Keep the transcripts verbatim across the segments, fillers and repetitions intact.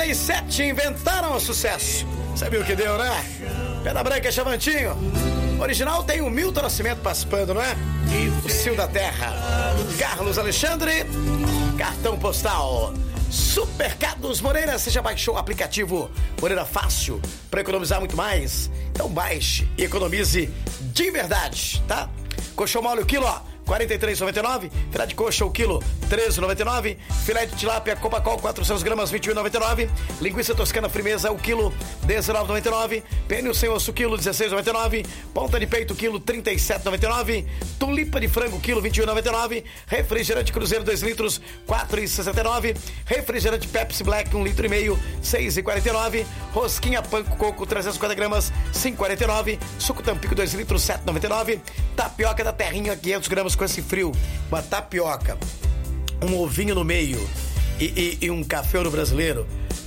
E sete inventaram o sucesso. Sabe o que deu, né? Pedra Branca é Chavantinho. Original tem o Milton Nascimento participando, não é? O Cio da Terra. Carlos Alexandre. Cartão postal. Supermercados Moreira. Você já baixou o aplicativo Moreira Fácil para economizar muito mais? Então baixe e economize de verdade, tá? Coxão mole o quilo, ó, quarenta e três reais e noventa e nove centavos. Filé de coxa o quilo, treze reais e noventa e nove centavos. Filé de tilápia Copacol, quatrocentas gramas, vinte e um reais e noventa e nove centavos. Linguiça toscana Frimeza o quilo, dezenove reais e noventa e nove centavos. Pênio sem osso quilo, dezesseis reais e noventa e nove centavos. Ponta de peito quilo, trinta e sete reais e noventa e nove centavos. Tulipa de frango quilo, vinte e um reais e noventa e nove centavos. Refrigerante Cruzeiro dois litros, quatro reais e sessenta e nove centavos. Refrigerante Pepsi Black um litro e meio, seis reais e quarenta e nove centavos. Rosquinha Panko Coco trezentas e cinquenta gramas, cinco reais e quarenta e nove centavos. Suco Tampico dois litros, sete reais e noventa e nove centavos. Tapioca da Terrinha quinhentas gramas com esse frio. Uma tapioca, um ovinho no meio e, e, e um café ouro brasileiro.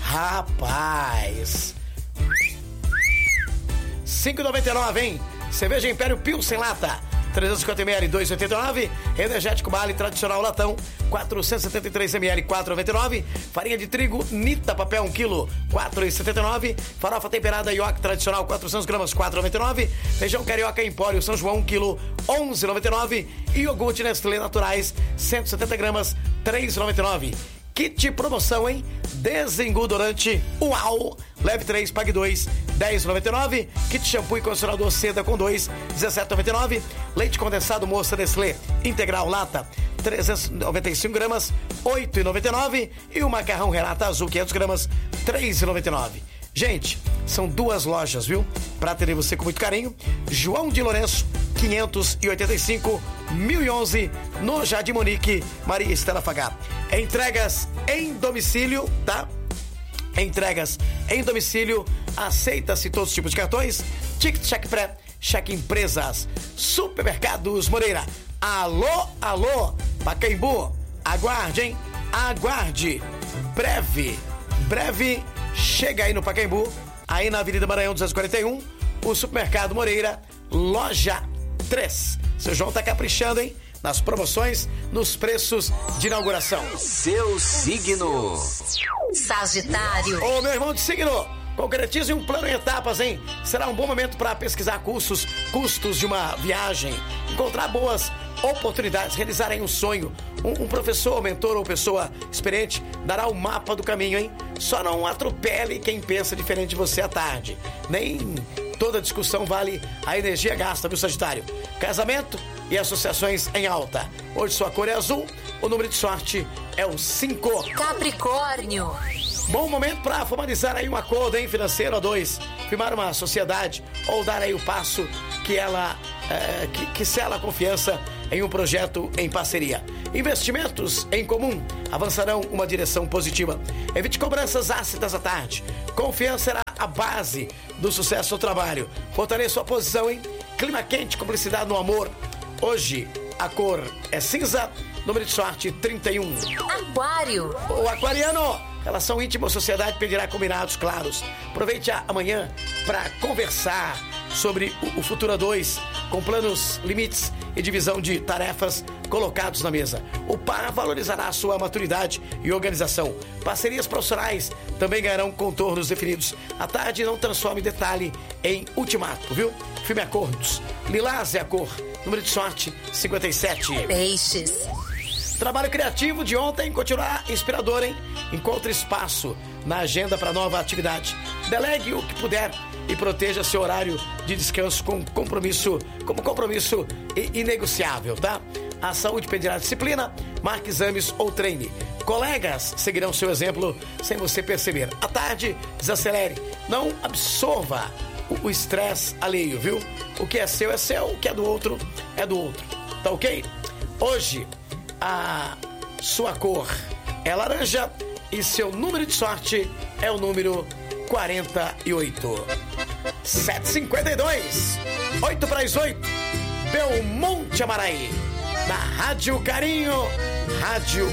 Rapaz, cinco reais e noventa e nove centavos, hein? Cerveja Império Pilsen lata, trezentos e cinquenta mililitros, dois reais e oitenta e nove centavos. Energético Bale tradicional latão, quatrocentos e setenta e três mililitros, quatro reais e noventa e nove centavos. Farinha de trigo Nita papel um quilo, quatro reais e setenta e nove centavos. Farofa temperada Ioc tradicional, quatrocentas gramas, quatro reais e noventa e nove centavos. Feijão carioca Empório São João um quilo, onze reais e noventa e nove centavos. E iogurte Nestlé Naturais cento e setenta gramas, três reais e noventa e nove centavos. Kit promoção, hein? Desengordurante Uau! Leve três, pague dois, dez reais e noventa e nove centavos. Kit shampoo e condicionador Seda com dois, dezessete reais e noventa e nove centavos. Leite condensado Moça Nestlé Integral Lata, trezentas e noventa e cinco gramas, oito reais e noventa e nove centavos. E o macarrão Renata Azul, quinhentas gramas, três reais e noventa e nove centavos. Gente, são duas lojas, viu? Pra atender você com muito carinho. João de Lourenço, quinhentos e oitenta e cinco, mil e onze, no Jardim Monique, Maria Estela Fagá. Entregas em domicílio, tá? Entregas em domicílio, aceita-se todos os tipos de cartões. Ticket, cheque pré, cheque empresas. Supermercados Moreira. Alô, alô, Pacaembu. Aguarde, hein? Aguarde. Breve, breve, chega aí no Pacaembu, aí na Avenida Maranhão duzentos e quarenta e um, o Supermercado Moreira, loja três. Seu João tá caprichando, hein? Nas promoções, nos preços de inauguração. Seu signo. Sagitário. Ô, meu irmão de signo, concretize um plano em etapas, hein? Será um bom momento para pesquisar custos, custos de uma viagem, encontrar boas oportunidades, realizarem um sonho. Um, um professor, mentor ou pessoa experiente dará o mapa do caminho, hein? Só não atropele quem pensa diferente de você à tarde. Nem toda discussão vale a energia gasta, viu, Sagitário? Casamento e associações em alta. Hoje sua cor é azul, o número de sorte é o cinco. Capricórnio. Bom momento para formalizar aí um acordo, hein, financeiro a dois, firmar uma sociedade ou dar aí o passo que ela, é, que, que sela a confiança em um projeto em parceria. Investimentos em comum avançarão uma direção positiva. Evite cobranças ácidas à tarde. Confiança será a base do sucesso do trabalho. Fortaleça sua posição, hein? Clima quente, cumplicidade no amor. Hoje a cor é cinza, número de sorte trinta e um. Aquário. O aquariano, relação íntima ou sociedade pedirá combinados claros. Aproveite a amanhã para conversar sobre o, o futuro a dois, com planos, limites e divisão de tarefas colocados na mesa. O par valorizará a sua maturidade e organização. Parcerias profissionais também ganharão contornos definidos. À tarde não transforme detalhe em ultimato, viu? Firme acordos. Lilás é a cor. Número de sorte cinquenta e sete. Peixes. Trabalho criativo de ontem continuará inspirador, hein? Encontre espaço na agenda para nova atividade. Delegue o que puder e proteja seu horário de descanso com compromisso, como compromisso inegociável, tá? A saúde pedirá disciplina, marque exames ou treine. Colegas seguirão seu exemplo sem você perceber. À tarde, desacelere. Não absorva o estresse alheio, viu? O que é seu é seu, o que é do outro é do outro. Tá ok? Hoje, a sua cor é laranja e seu número de sorte é o número quarenta e oito. sete e cinquenta e dois, oito para as oito, Belmonte Amaraí, na Rádio Carinho, Rádio